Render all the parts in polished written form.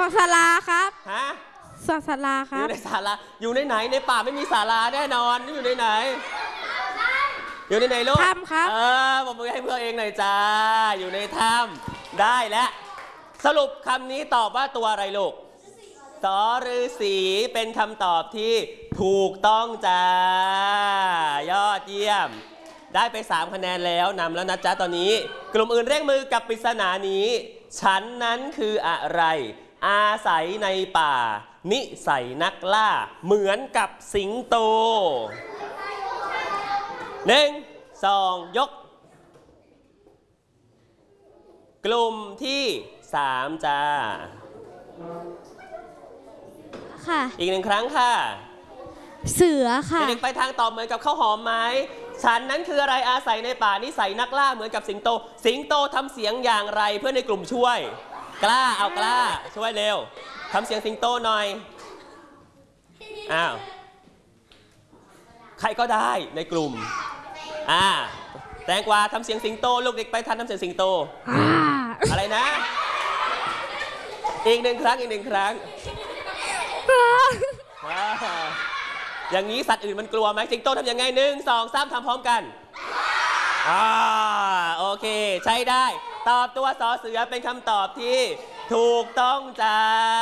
วนศาลาครับฮะสวนศาลาครับอยู่ในศาลาอยู่ในไหนในป่าไม่มีศาลาแน่นอนอยู่ในไหนอยู่ในไหนลูกถ้ำครับผมมือให้เพื่อนเองหน่อยจ้าอยู่ในถ้ำได้แล้วสรุปคำนี้ตอบว่าตัวอะไรลูกสฤาษีเป็นคำตอบที่ถูกต้องจ้ายอดเยี่ยมได้ไป3คะแนนแล้วนำแล้วนะจ๊ะตอนนี้กลุ่มอื่นเร่งมือกับปริศนานี้ฉันนั้นคืออะไรอาศัยในป่านิสัยนักล่าเหมือนกับสิงโต1 2ยกกลุ่มที่3จ้าค่ะอีก1ครั้งค่ะเสือค่ะเด็กไปทางตอบเหมือนกับข้าวหอมไหมฉันนั้นคืออะไรอาศัยในป่านิสัยนักล่าเหมือนกับสิงโตสิงโตทำเสียงอย่างไรเพื่อนในกลุ่มช่วยกล้าเอากล้าช่วยเร็วทำเสียงสิงโตหน่อยอ้าวใครก็ได้ในกลุ่มแตงกวาทำเสียงสิงโตลูกเด็กไปทันทำเสียงสิงโตอะไรนะอีก1ครั้งอย่างนี้สัตว์อื่นมันกลัวไหมสิงโตทำยังไง1 2 3ทำพร้อมกันโอเคใช้ได้ตอบตัวสอเสือเป็นคำตอบที่ถูกต้องจ้า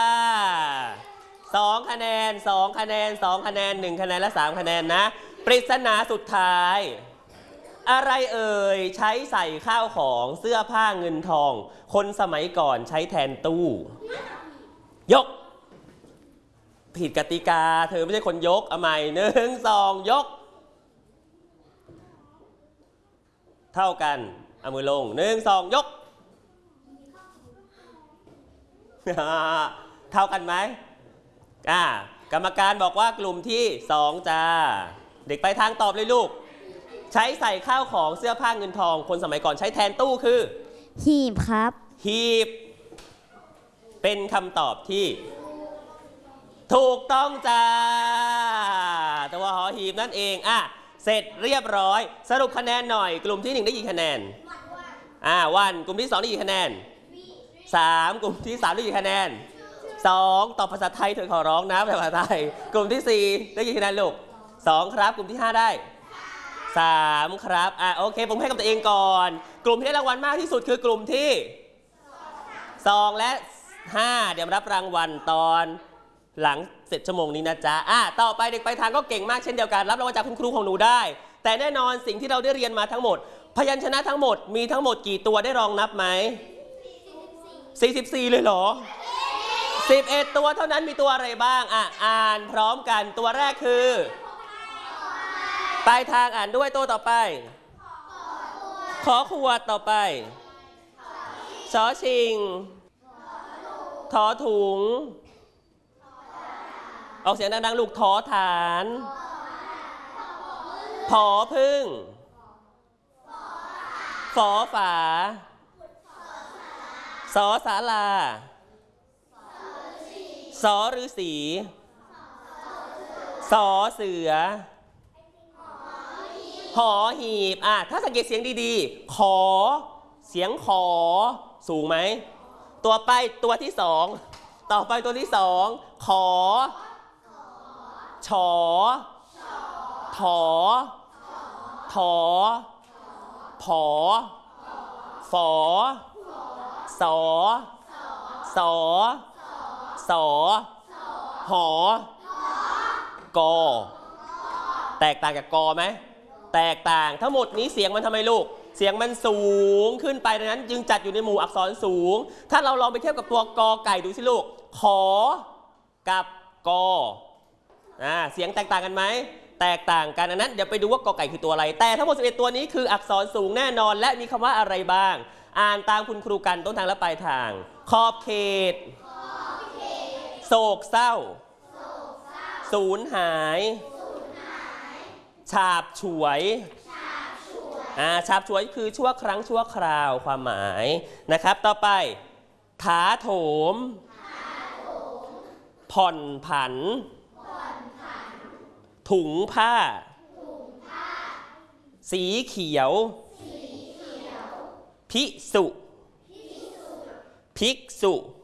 2 คะแนน2 คะแนน2 คะแนน1 คะแนนและ3 คะแนนนะปริศนาสุดท้ายอะไรเอ่ยใช้ใส่ข้าวของเสื้อผ้าเงินทองคนสมัยก่อนใช้แทนตู้ยกผิดกติกาเธอไม่ใช่คนยกเอาใหม่1 2ยกเท่ากันเอามือลง1 2ยกเท่ากันไหมกรรมการบอกว่ากลุ่มที่2จ้าเด็กไปทางตอบเลยลูกใช้ใส่ข้าวของเสื้อผ้าเงินทองคนสมัยก่อนใช้แทนตู้คือหีบครับหีบเป็นคำตอบที่ถูกต้องจ้าตัวหอหีบนั่นเองเสร็จเรียบร้อยสรุปคะแนนหน่อยกลุ่มที่1ได้กี่คะแนนวันกลุ่มที่2ได้กี่คะแนน3กลุ่มที่3ได้กี่คะแนน2ตอบภาษาไทยเธอขอร้องนะภาษาไทยกลุ่มที่4ได้กี่คะแนนลูก2ครับกลุ่มที่5ได้3ครับโอเคผมให้กับตัวเองก่อนกลุ่มที่ได้รางวัลมากที่สุดคือกลุ่มที่2และ5เดี๋ยวรับรางวัลตอนหลังเสร็จชั่วโมงนี้นะจ๊ะต่อไปเด็กไปทางก็เก่งมากเช่นเดียวกันรับรางวัลจากคุณครูของหนูได้แต่แน่นอนสิ่งที่เราได้เรียนมาทั้งหมดพยัญชนะทั้งหมดมีทั้งหมดกี่ตัวได้ลองนับไหม44เลยเหรอ11ตัวเท่านั้นมีตัวอะไรบ้างอ่านพร้อมกันตัวแรกคือปลายทางอ่านด้วยตัวต่อไปขอขวดต่อไปชอชิงทอถุงออกเสียงดังๆลูกทอฐานผอพึ่งฝอฝาสอศาลาสอฤาษีสอเสือหอหีบถ้าสังเกตเสียงดีๆขอเสียงขอสูงไหมตัวไปตัวที่2ต่อไปตัวที่2ขอฉอถอถอผอฝอสอสอสอหอกอแตกต่างจากกอไหมแตกต่างทั้งหมดนี้เสียงมันทำไมลูกเสียงมันสูงขึ้นไปดังนั้นจึงจัดอยู่ในหมู่อักษรสูงถ้าเราลองไปเทียบกับตัวกอไก่ดูสิลูกขอกับกอเสียงแตกต่างกันไหมแตกต่างกันดังนั้นเดี๋ยวไปดูว่ากอไก่คือตัวอะไรแต่ทั้งหมด11ตัวนี้คืออักษรสูงแน่นอนและมีคำว่าอะไรบ้างอ่านตามคุณครูกันต้นทางและปลายทางขอบเขตโศกเศร้าสูญหายฉาบฉวยฉาบฉวยคือชั่วครั้งชั่วคราวความหมายนะครับต่อไปถาโถมผ่อนผันถุงผ้าสีเขียวภิกษุภิกษุ